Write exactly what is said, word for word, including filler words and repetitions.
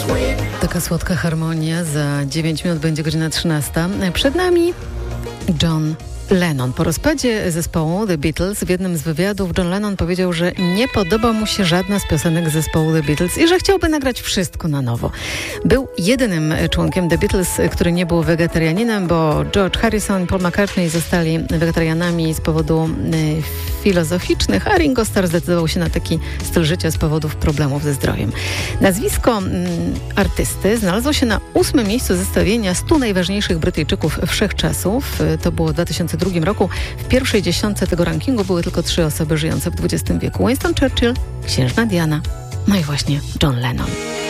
Taka słodka harmonia. Za dziewięć minut będzie godzina trzynasta. Przed nami John Lennon. Po rozpadzie zespołu The Beatles w jednym z wywiadów John Lennon powiedział, że nie podoba mu się żadna z piosenek zespołu The Beatles i że chciałby nagrać wszystko na nowo. Był jedynym członkiem The Beatles, który nie był wegetarianinem, bo George Harrison i Paul McCartney zostali wegetarianami z powodu y, filozoficznych, a Ringo Starr zdecydował się na taki styl życia z powodów problemów ze zdrowiem. Nazwisko y, artysty znalazło się na ósmym miejscu zestawienia stu najważniejszych Brytyjczyków wszechczasów. Y, to było w dwa tysiące drugim roku. W pierwszej dziesiątce tego rankingu były tylko trzy osoby żyjące w dwudziestym wieku. Winston Churchill, księżna Diana, no i właśnie John Lennon.